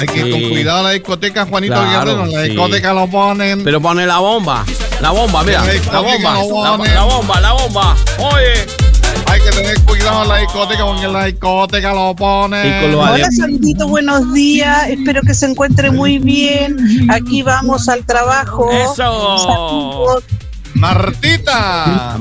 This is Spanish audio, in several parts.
Hay que ir con cuidado a la discoteca, Juanito Guerrero. En la discoteca lo ponen. Pero pone la bomba, mira. La bomba. Oye. Hay que tener cuidado en la discoteca porque en la discoteca lo ponen. Hola, Sandito, buenos días. Espero que se encuentre muy bien. Aquí vamos al trabajo. ¡Eso! Martita.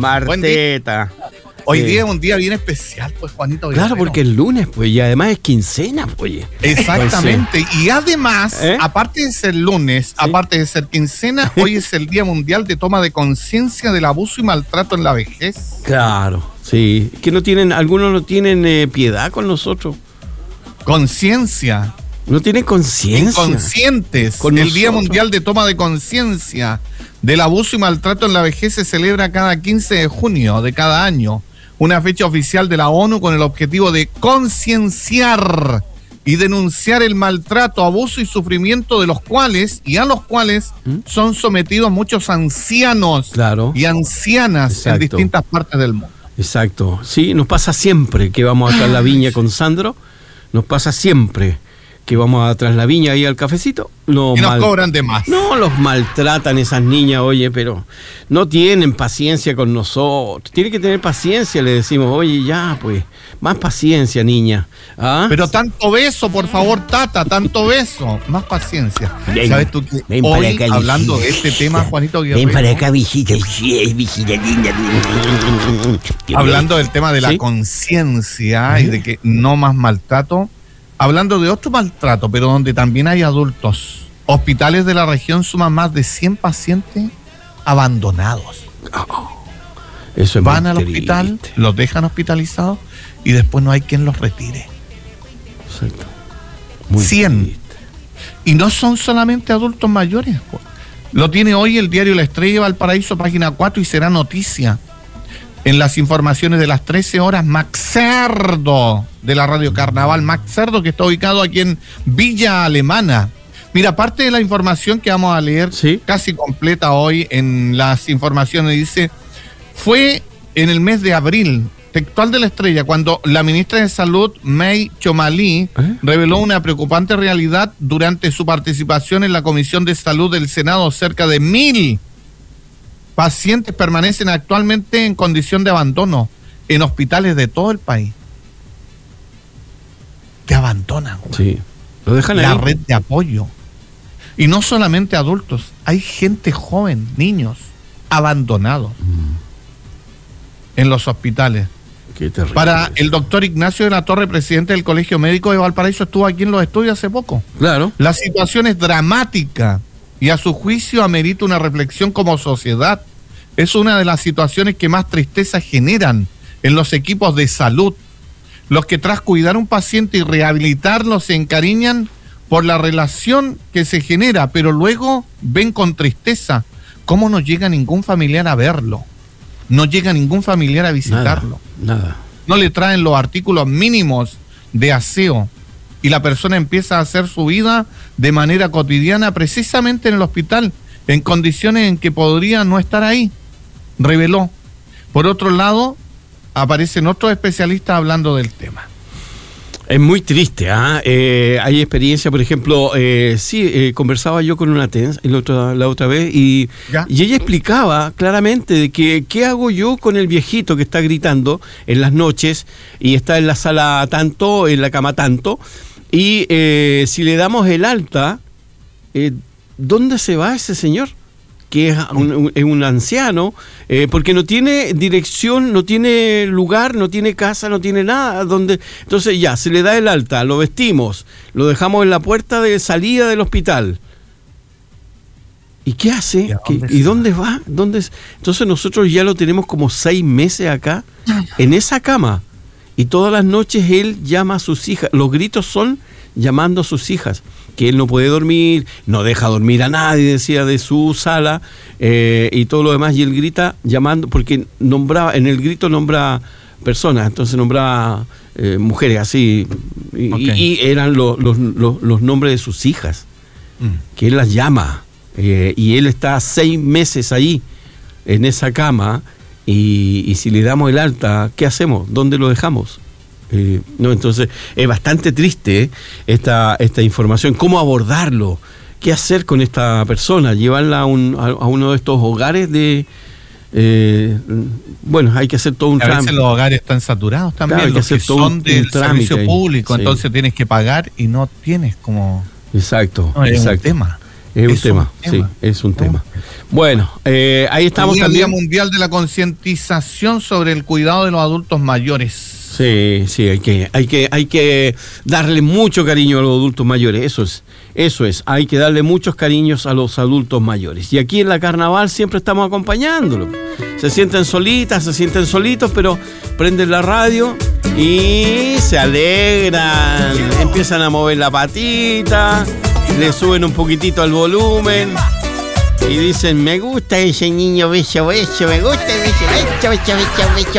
Hoy día es un día bien especial, pues, Juanito Guerrero. Claro, porque es lunes, pues, y además es quincena, pues. Exactamente. Entonces, y además, aparte de ser lunes, aparte de ser quincena, hoy es el Día Mundial de Toma de Conciencia del Abuso y Maltrato en la Vejez. Claro, sí. Que algunos no tienen piedad con nosotros. Conciencia. No tienen conciencia. Inconscientes. El Día Mundial de Toma de Conciencia del Abuso y Maltrato en la Vejez se celebra cada 15 de junio de cada año. Una fecha oficial de la ONU con el objetivo de concienciar y denunciar el maltrato, abuso y sufrimiento de los cuales y a los cuales son sometidos muchos ancianos y ancianas en distintas partes del mundo. Exacto. Sí, nos pasa siempre que vamos a Tras la Viña con Sandro. Nos pasa siempre que vamos a Tras la Viña ahí al cafecito. Y nos cobran de más. No, los maltratan esas niñas, oye, pero no tienen paciencia con nosotros. Tienen que tener paciencia, le decimos, oye, ya, pues, más paciencia, niña. ¿Ah? Pero tanto beso, por favor, Tata, tanto beso. Más paciencia. ¿Sabes tú que hoy, acá, hablando de este tema, Juanito Guerrero? Ven para acá, visita, linda. Hablando del tema de la conciencia y de que no más maltrato. Hablando de otro maltrato, pero donde también hay adultos. Hospitales de la región suman más de 100 pacientes abandonados. Eso es Van al hospital, los dejan hospitalizados y después no hay quien los retire. Exacto. 100. Triste. Y no son solamente adultos mayores. Lo tiene hoy el diario La Estrella de Valparaíso, página 4, y será noticia. En las informaciones de las 13 horas, Max Cerdo, de la Radio Carnaval. Max Cerdo, que está ubicado aquí en Villa Alemana. Mira, parte de la información que vamos a leer, casi completa hoy en las informaciones, dice, fue en el mes de abril, textual de La Estrella, cuando la ministra de Salud, May Chomalí, reveló una preocupante realidad durante su participación en la Comisión de Salud del Senado. Cerca de 1.000 pacientes permanecen actualmente en condición de abandono en hospitales de todo el país. Te abandonan. Sí. Lo dejan ahí. La red de apoyo. Y no solamente adultos, hay gente joven, niños, abandonados en los hospitales. Qué terrible. Para el doctor Ignacio de la Torre, presidente del Colegio Médico de Valparaíso, estuvo aquí en los estudios hace poco. Claro. La situación es dramática y a su juicio amerita una reflexión como sociedad. Es una de las situaciones que más tristeza generan en los equipos de salud. Los que tras cuidar a un paciente y rehabilitarlo se encariñan por la relación que se genera, pero luego ven con tristeza cómo no llega ningún familiar a verlo. No llega ningún familiar a visitarlo. Nada. No le traen los artículos mínimos de aseo y la persona empieza a hacer su vida de manera cotidiana precisamente en el hospital, en condiciones en que podría no estar ahí, reveló. Por otro lado, aparecen otros especialistas hablando del tema. Es muy triste, ¿eh? Hay experiencia, por ejemplo, conversaba yo con una TENS la otra vez y ella explicaba claramente de que qué hago yo con el viejito que está gritando en las noches y está en la sala tanto, en la cama tanto, y si le damos el alta, ¿dónde se va ese señor? Que es un anciano, porque no tiene dirección, no tiene lugar, no tiene casa, no tiene nada. Entonces ya, se le da el alta, lo vestimos, lo dejamos en la puerta de salida del hospital. ¿Y qué hace? ¿Y dónde va? Entonces nosotros ya lo tenemos como 6 meses acá, en esa cama. Y todas las noches él llama a sus hijas. Los gritos son llamando a sus hijas. Que él no puede dormir, no deja dormir a nadie, decía, de su sala, y todo lo demás, y él grita llamando, porque en el grito nombra personas, entonces nombraba mujeres así, y eran los nombres de sus hijas, que él las llama, y él está 6 meses ahí, en esa cama, y si le damos el alta, ¿qué hacemos? ¿Dónde lo dejamos? No, entonces es bastante triste esta información. ¿Cómo abordarlo? ¿Qué hacer con esta persona? ¿Llevarla a uno de estos hogares de...? Bueno, hay que hacer todo un trámite. A veces los hogares están saturados también, claro, los que son del servicio público, sí. Entonces tienes que pagar y no tienes como... Exacto, no, es exacto. un tema. Es un tema, sí, es un tema. Bueno, ahí estamos también. Día Mundial de la Concientización sobre el cuidado de los adultos mayores. Sí, hay que darle mucho cariño a los adultos mayores, eso es, hay que darle muchos cariños a los adultos mayores. Y aquí en la Carnaval siempre estamos acompañándolos. Se sienten solitas, se sienten solitos, pero prenden la radio y se alegran, empiezan a mover la patita, le suben un poquitito al volumen y dicen, me gusta ese niño beso, me gusta ese beso,